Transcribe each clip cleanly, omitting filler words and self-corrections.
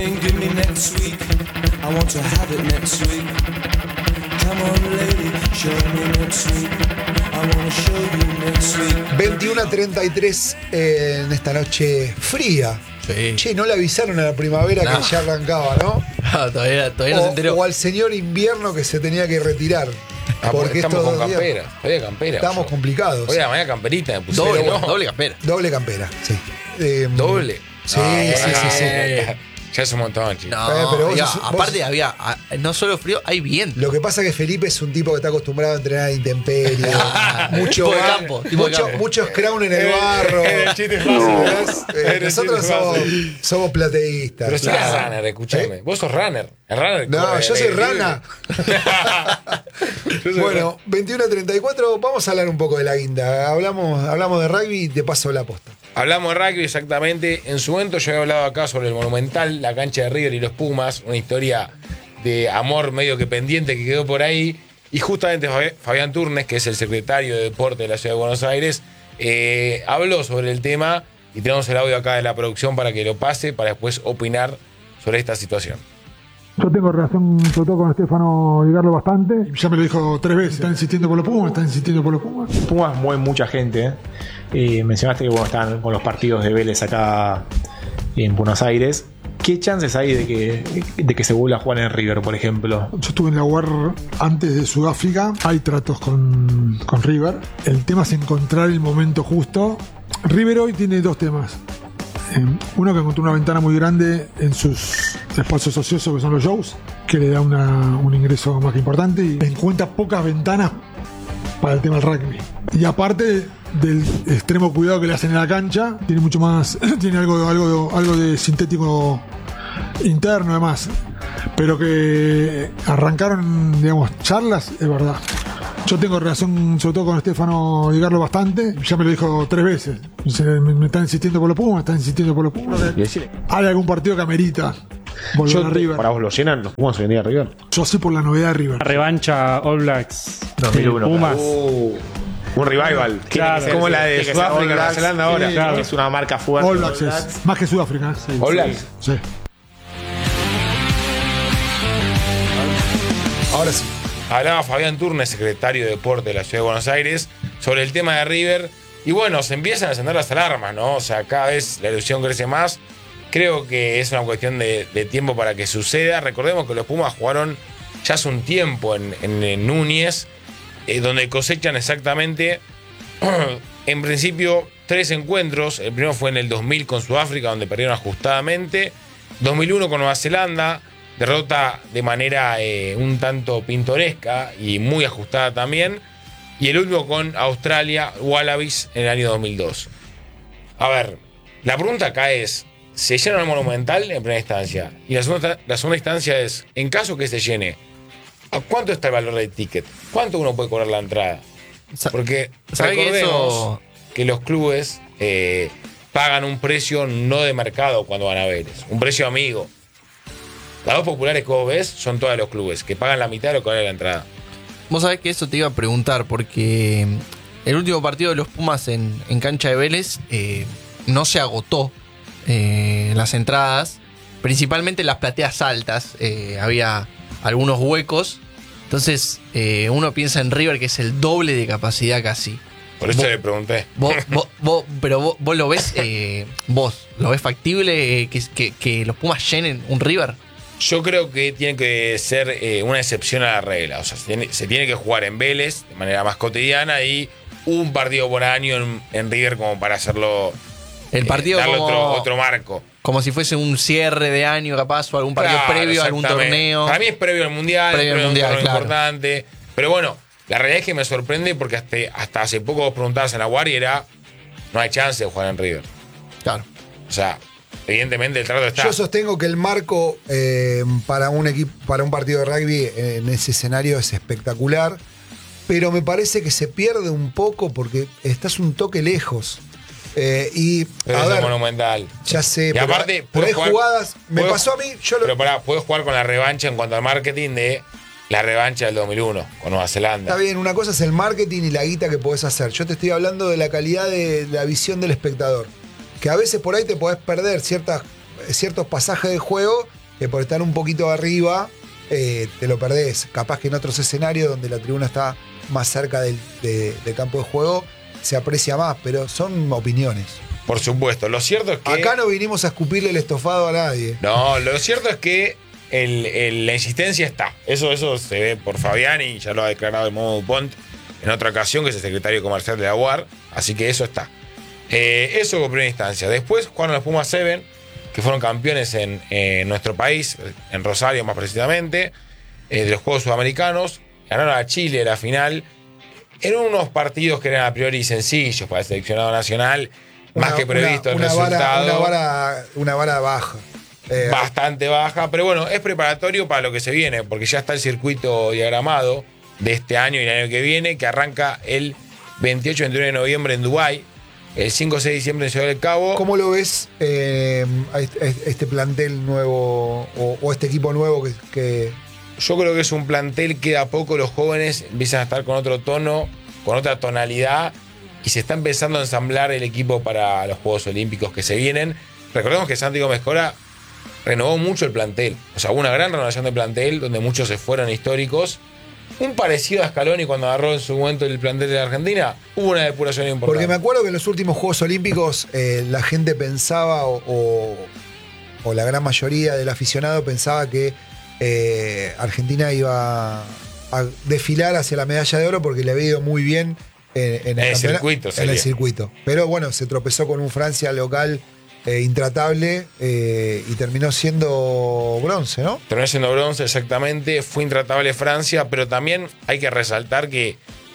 Give me next week. I want to have it next week. Come on, lady, show me next week. I want to show you next week. 21:33 en esta noche fría. Sí. Che, no le avisaron a la primavera que ya arrancaba, ¿no? No, todavía no se enteró. O al señor invierno que se tenía que retirar. Porque estamos con días campera. Hoy de campera. estamos complicados. Hoy a la mañana camperita me pusieron. Doble, doble campera. Doble campera, sí. ¿Doble? Sí, sí. Ya es un montón, chicos. No, pero vos aparte sos- había, no solo frío, hay viento. Lo que pasa es que Felipe es un tipo que está acostumbrado a entrenar a intemperie. mucho Tipo de campo, tipo de campo. Mucho scrown en el barro. El chiste fácil. Nosotros somos plateístas. Pero si eres runner, escúchame. Vos sos runner. El runner No, corre yo al soy aire rana. libre. Bueno, 21:34, vamos a hablar un poco de la guinda. Hablamos de rugby y te paso la posta. Hablamos de rugby exactamente. En su momento yo había hablado acá sobre el Monumental, la cancha de River y los Pumas, una historia de amor medio que pendiente que quedó por ahí. Y justamente Fabián Turnes, que es el secretario de Deporte de la Ciudad de Buenos Aires, habló sobre el tema y tenemos el audio acá de la producción para que lo pase, para después opinar sobre esta situación. Yo tengo relación sobre todo con Stefano Ligarlo bastante. Ya me lo dijo 3 veces. Está insistiendo por los Pumas, Pumas mueve mucha gente. Mencionaste que bueno, están con los partidos de Vélez acá en Buenos Aires. ¿Qué chances hay de que se vuelva a jugar en River, por ejemplo? Yo estuve en la UAR antes de Sudáfrica. Hay tratos con River. El tema es encontrar el momento justo. River hoy tiene 2 temas. Uno, que encontró una ventana muy grande en sus espacios ociosos, que son los shows, que le da un ingreso más que importante, y encuentra pocas ventanas para el tema del rugby. Y aparte del extremo cuidado que le hacen en la cancha, tiene mucho más, tiene algo de sintético interno además. Pero que arrancaron, digamos, charlas, es verdad. Yo tengo relación sobre todo con Stefano Ligarlo bastante. Ya me lo dijo 3 veces. Me está insistiendo por los Pumas, ¿Hay algún partido que amerita volver a River? ¿Para vos lo llenan los Pumas hoy en día River? Yo sí, por la novedad de River. La revancha All Blacks 2001. Pumas. Un revival. Claro. Como la de Sudáfrica, Nueva Zelanda ahora. Sí, claro. Es una marca fuerte. All Blacks es más que Sudáfrica. Sí. All Blacks. Sí. Ahora sí. Hablaba Fabián Turnes, secretario de Deporte de la Ciudad de Buenos Aires, sobre el tema de River. Y bueno, se empiezan a encender las alarmas, ¿no? O sea, cada vez la ilusión crece más. Creo que es una cuestión de tiempo para que suceda. Recordemos que los Pumas jugaron ya hace un tiempo en Núñez, donde cosechan exactamente, en principio, 3 encuentros. El primero fue en el 2000 con Sudáfrica, donde perdieron ajustadamente. 2001 con Nueva Zelanda. Derrota de manera un tanto pintoresca y muy ajustada también. Y el último con Australia, Wallabies, en el año 2002. A ver, la pregunta acá es, ¿se llena el Monumental en primera instancia? Y la segunda instancia es, en caso que se llene, ¿a cuánto está el valor del ticket? ¿Cuánto uno puede cobrar la entrada? Porque ¿sabe que recordemos que los clubes pagan un precio no de mercado cuando van a Vélez, un precio amigo. Las 2 populares que vos ves son todas de los clubes, que pagan la mitad de lo que vale la entrada. Vos sabés que eso te iba a preguntar, porque el último partido de los Pumas en cancha de Vélez no se agotó las entradas, principalmente las plateas altas, había algunos huecos. Entonces uno piensa en River, que es el doble de capacidad casi. Por eso le pregunté. Pero vos lo ves, vos lo ves factible que los Pumas llenen un River. Yo creo que tiene que ser una excepción a la regla. O sea, se tiene que jugar en Vélez de manera más cotidiana y un partido por año en River como para hacerlo. El partido darle como, otro marco. Como si fuese un cierre de año, capaz, o algún partido previo a algún torneo. Para mí es previo al Mundial, previo al Mundial, un torneo claro. importante. Pero bueno, la realidad es que me sorprende porque hasta hace poco vos preguntabas en la Guardia y era, no hay chance de jugar en River. Claro. O sea, evidentemente el trato está. Yo sostengo que el marco para un partido de rugby en ese escenario es espectacular, pero me parece que se pierde un poco porque estás un toque lejos. Y Pero a es ver, monumental. ya sé, Y pero, aparte, pero hay jugar- jugadas. Me puedo- pasó a mí. Pero pará, puedes jugar con la revancha en cuanto al marketing de la revancha del 2001 con Nueva Zelanda. Está bien, una cosa es el marketing y la guita que podés hacer. Yo te estoy hablando de la calidad de la visión del espectador. Que a veces por ahí te podés perder ciertas ciertos pasajes de juego que por estar un poquito arriba te lo perdés. Capaz que en otros escenarios donde la tribuna está más cerca del campo de juego se aprecia más, pero son opiniones. Por supuesto, lo cierto es que... Acá no vinimos a escupirle el estofado a nadie. No, lo cierto es que la insistencia está. Eso se ve por Fabiani, ya lo ha declarado el Momo Dupont en otra ocasión, que es el secretario comercial de la UAR, así que eso está. Eso como primera instancia. Después jugaron los Pumas 7, que fueron campeones en nuestro país, en Rosario más precisamente, de los Juegos Sudamericanos. Ganaron a Chile la final. En unos partidos que eran a priori sencillos para el seleccionado nacional, más que previsto el resultado. Una vara baja. Bastante baja, pero bueno, es preparatorio para lo que se viene, porque ya está el circuito diagramado de este año y el año que viene, que arranca el 28 y 29 de noviembre en Dubái, el 5 o 6 de diciembre en Ciudad del Cabo. ¿Cómo lo ves a este plantel nuevo o este equipo nuevo que... Yo creo que es un plantel que de a poco los jóvenes empiezan a estar con otro tono, con otra tonalidad, y se está empezando a ensamblar el equipo para los Juegos Olímpicos que se vienen. Recordemos que Santi Gómez Cora renovó mucho el plantel. O sea, hubo una gran renovación de plantel donde muchos se fueron históricos. Un parecido a Scaloni cuando agarró en su momento el plantel de la Argentina. Hubo una depuración importante. Porque me acuerdo que en los últimos Juegos Olímpicos la gente pensaba, o la gran mayoría del aficionado pensaba que Argentina iba a desfilar hacia la medalla de oro porque le había ido muy bien en el circuito. En el circuito. Pero bueno, se tropezó con un Francia local intratable y terminó siendo bronce, ¿no? Terminó siendo bronce, exactamente. Fue intratable Francia, pero también hay que resaltar que,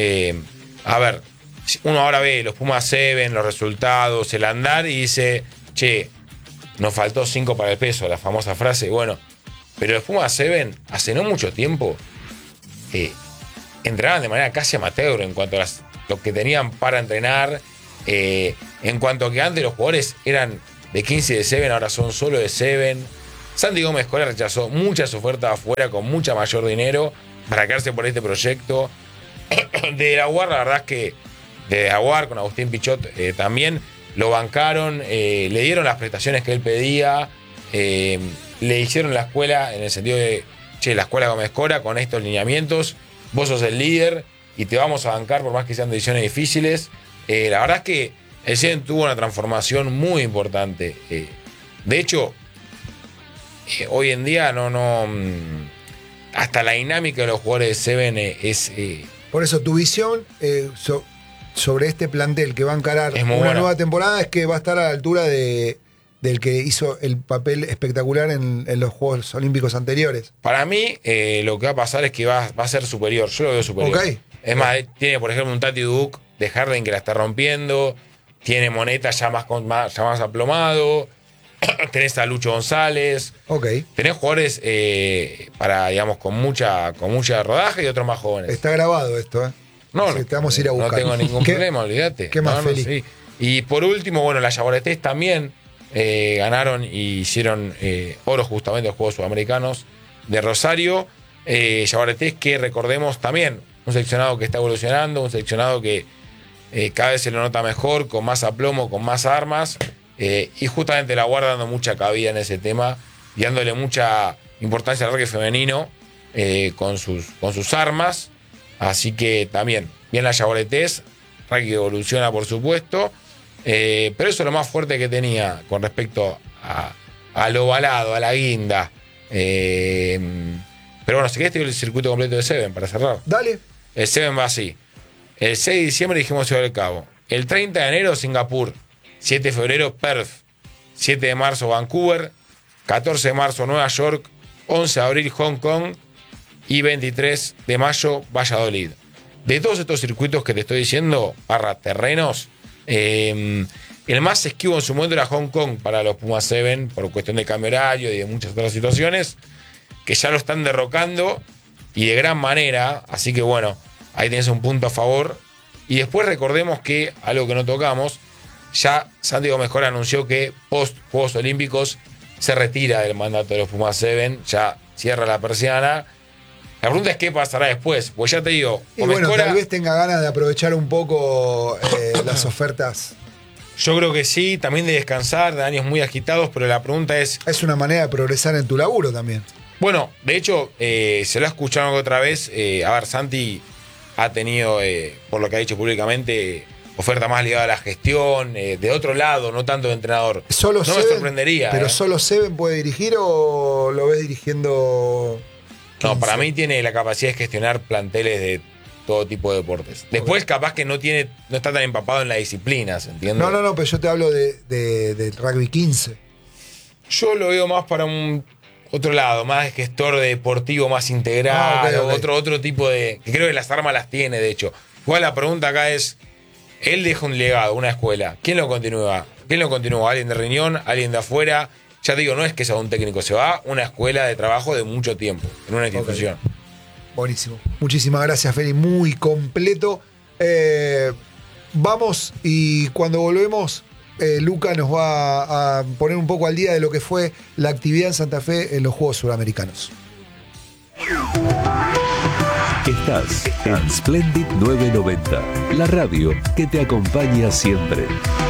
a ver, uno ahora ve los Pumas 7, los resultados, el andar y dice, che, nos faltó 5 para el peso, la famosa frase. Bueno, pero los Pumas 7 hace no mucho tiempo entrenaban de manera casi amateur en cuanto a lo que tenían para entrenar. En cuanto a que antes los jugadores eran de 15 y de 7, ahora son solo de 7. Santi Gómez Cora rechazó muchas ofertas afuera con mucha mayor dinero para quedarse por este proyecto. De la UAR, la verdad es que de la UAR con Agustín Pichot también lo bancaron, le dieron las prestaciones que él pedía, le hicieron la escuela en el sentido de, che, la escuela Gómez Cora con estos lineamientos, vos sos el líder y te vamos a bancar por más que sean decisiones difíciles. La verdad es que el CEN tuvo una transformación muy importante. De hecho, hoy en día hasta la dinámica de los jugadores de Seven es... Por eso tu visión sobre este plantel que va a encarar una buena. Nueva temporada es que va a estar a la altura del que hizo el papel espectacular en los Juegos Olímpicos anteriores. Para mí, lo que va a pasar es que va a ser superior. Yo lo veo superior. Okay. Es más, tiene por ejemplo un Tati Duke de Harden que la está rompiendo. Tiene Moneta ya más aplomado. Tenés a Lucho González. Okay. Tenés jugadores para, digamos, con mucha rodaje y otros más jóvenes. Está grabado esto, ¿eh? No, Así que te vamos a ir a buscar. No tengo ningún problema, olvídate. Qué más feliz. Sí. Y por último, bueno, las Yaguaretés también ganaron y hicieron oro justamente en los Juegos Sudamericanos de Rosario. Yaguaretés que recordemos también, un seleccionado que está evolucionando, un seleccionado que cada vez se lo nota mejor, con más aplomo, con más armas. Y justamente la UAR dando mucha cabida en ese tema y dándole mucha importancia al rugby femenino con sus armas. Así que también, bien la Yaguaretés, rugby evoluciona por supuesto, pero eso es lo más fuerte que tenía con respecto a lo ovalado, a la guinda. Pero bueno, si querés te digo el circuito completo de Seven para cerrar. Dale. El Seven va así. El 6 de diciembre dijimos Ciudad del Cabo. El 30 de enero Singapur. 7 de febrero Perth. 7 de marzo Vancouver. 14 de marzo Nueva York. 11 de abril Hong Kong. Y 23 de mayo Valladolid. De todos estos circuitos que te estoy diciendo, terrenos, el más esquivo en su momento era Hong Kong para los Pumas 7 por cuestión de cambio horario y de muchas otras situaciones que ya lo están derrocando y de gran manera. Así que bueno, ahí tienes un punto a favor. Y después recordemos que, algo que no tocamos, ya Santi Gómez Cora anunció que post Juegos Olímpicos se retira del mandato de los Pumas 7, ya cierra la persiana. La pregunta es qué pasará después, pues ya te digo, Y Gómez bueno, Cora, tal vez tenga ganas de aprovechar un poco las ofertas. Yo creo que sí, también de descansar, de años muy agitados, pero la pregunta es... Es una manera de progresar en tu laburo también. Bueno, de hecho, se lo ha escuchado otra vez. A ver, Santi ha tenido, por lo que ha dicho públicamente, oferta más ligada a la gestión, de otro lado, no tanto de entrenador. Solo no Seven, me sorprendería. ¿Pero solo Seven puede dirigir o lo ves dirigiendo? 15? No, para mí tiene la capacidad de gestionar planteles de todo tipo de deportes. Después, capaz que no está tan empapado en la disciplina, ¿se entiende? No, pero yo te hablo de rugby 15. Yo lo veo más para un otro lado, más gestor deportivo, más integral, ok. Otro tipo de... Que creo que las armas las tiene, de hecho. Igual la pregunta acá es, él deja un legado, una escuela. ¿Quién lo continúa? ¿Alguien de Riñón? ¿Alguien de afuera? Ya te digo, no es que sea un técnico, se va a una escuela de trabajo de mucho tiempo, en una institución. Okay. Buenísimo. Muchísimas gracias, Feli. Muy completo. Vamos y cuando volvemos, Luca nos va a poner un poco al día de lo que fue la actividad en Santa Fe en los Juegos Suramericanos. Estás en Splendid 990, la radio que te acompaña siempre.